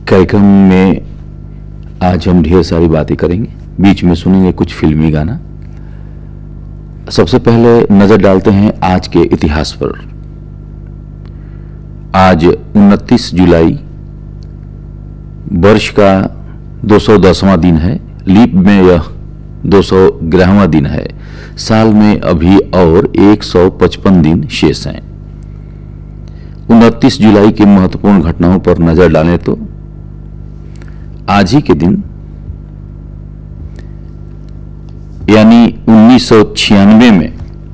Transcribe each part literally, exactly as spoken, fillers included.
कार्यक्रम में आज हम ढेर सारी बातें करेंगे, बीच में सुनेंगे कुछ फिल्मी गाना। सबसे पहले नजर डालते हैं आज के इतिहास पर। आज उनतीस जुलाई वर्ष का दो सौ दसवां दिन है। लीप में यह दो सौ ग्यारहवां दिन है। साल में अभी और एक सौ पचपन दिन शेष हैं। उनतीस जुलाई की महत्वपूर्ण घटनाओं पर नजर डालें तो आज ही के दिन यानी उन्नीस सौ छियानवे में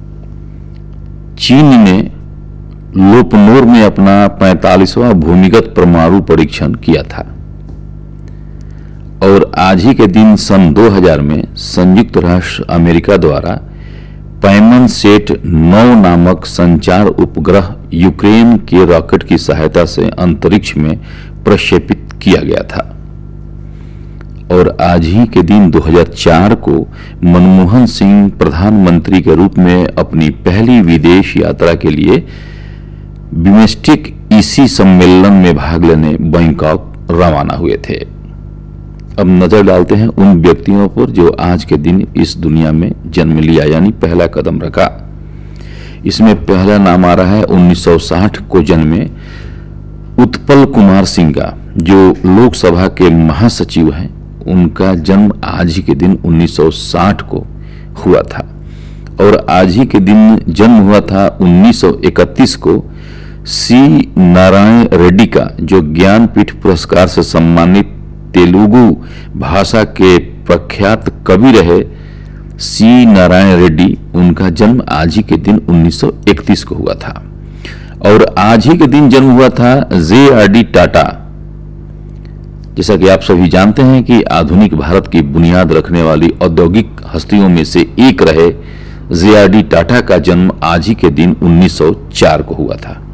चीन ने लोपनोर में अपना पैंतालीसवां भूमिगत परमाणु परीक्षण किया था। और आज ही के दिन सन दो हज़ार में संयुक्त राष्ट्र अमेरिका द्वारा पैमन सेट नौ नामक संचार उपग्रह यूक्रेन के रॉकेट की सहायता से अंतरिक्ष में प्रक्षेपित किया गया था। और आज ही के दिन दो हज़ार चार को मनमोहन सिंह प्रधानमंत्री के रूप में अपनी पहली विदेश यात्रा के लिए बिम्स्टेक इसी सम्मेलन में भाग लेने बैंकॉक रवाना हुए थे। अब नजर डालते हैं उन व्यक्तियों पर जो आज के दिन इस दुनिया में जन्म लिया यानी पहला कदम रखा। इसमें पहला नाम आ रहा है उन्नीस सौ साठ को जन्मे उत्पल कुमार सिंह का, जो लोकसभा के महासचिव हैं। उनका जन्म आज ही के दिन उन्नीस सौ साठ को हुआ था। और आज ही के दिन जन्म हुआ था उन्नीस सौ इकतीस को सी नारायण रेड्डी का, जो ज्ञानपीठ पुरस्कार से सम्मानित तेलुगु भाषा के प्रख्यात कवि रहे सी नारायण रेड्डी। उनका जन्म आज ही के दिन उन्नीस सौ इकतीस को हुआ था। और आज ही के दिन जन्म हुआ था जे आर डी टाटा। जैसा कि आप सभी जानते हैं कि आधुनिक भारत की बुनियाद रखने वाली औद्योगिक हस्तियों में से एक रहे जे आर डी टाटा का जन्म आज ही के दिन उन्नीस सौ चार को हुआ था।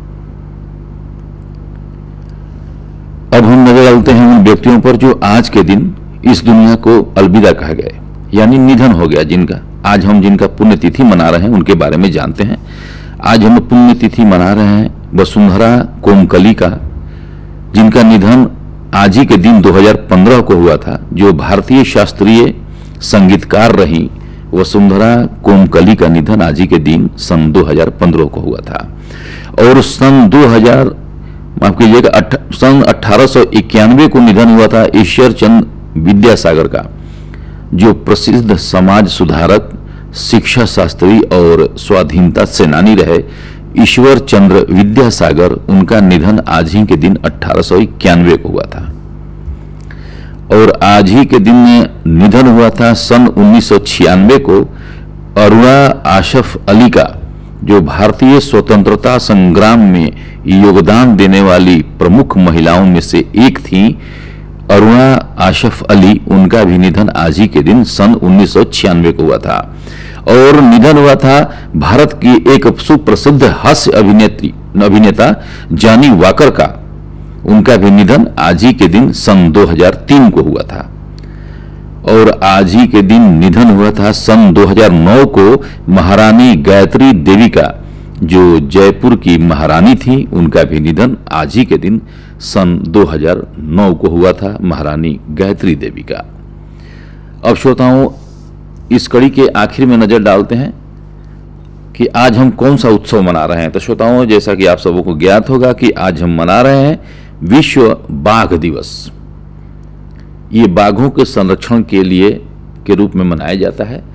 अब हम नजर डालते हैं उन व्यक्तियों पर जो आज के दिन इस दुनिया को अलविदा कहा गए यानी निधन हो गया, जिनका आज हम जिनका पुण्यतिथि मना रहे हैं उनके बारे में जानते हैं। आज हम पुण्यतिथि मना रहे हैं वसुंधरा कोमकली का, जिनका निधन आज ही के दिन दो हज़ार पंद्रह को हुआ था। जो भारतीय शास्त्रीय संगीतकार रही वसुंधरा कोमकली का निधन आज ही के दिन सन दो हज़ार पंद्रह को हुआ था। और सन दो हज़ार माफ कीजिएगा सन अठारह सौ इक्यानवे को निधन हुआ था ईश्वर चंद्र विद्यासागर का, जो प्रसिद्ध समाज सुधारक, शिक्षा शास्त्री और स्वाधीनता सेनानी रहे। ईश्वर चंद्र विद्यासागर, उनका निधन आज ही के दिन अठारह सौ इक्यानवे को हुआ था। और आज ही के दिन निधन हुआ था सन उन्नीस सौ छियानवे को अरुणा आशफ अली का, जो भारतीय स्वतंत्रता संग्राम में योगदान देने वाली प्रमुख महिलाओं में से एक थी। अरुणा आशफ अली, उनका भी निधन आज ही के दिन सन उन्नीस सौ छियानवे को हुआ था। और निधन हुआ था भारत की एक सुप्रसिद्ध हास्य अभिनेत्री अभिनेता जॉनी वॉकर का, उनका भी निधन आज ही के दिन सन दो हज़ार तीन को हुआ था। और आज ही के दिन निधन हुआ था सन दो हज़ार नौ को महारानी गायत्री देवी का, जो जयपुर की महारानी थी। उनका भी निधन आज ही के दिन सन दो हज़ार नौ को हुआ था, महारानी गायत्री देवी का। अब श्रोताओं, इस कड़ी के आखिर में नजर डालते हैं कि आज हम कौन सा उत्सव मना रहे हैं। तो श्रोताओं, जैसा कि आप सबों को ज्ञात होगा कि आज हम मना रहे हैं विश्व बाघ दिवस। ये बाघों के संरक्षण के लिए के रूप में मनाया जाता है।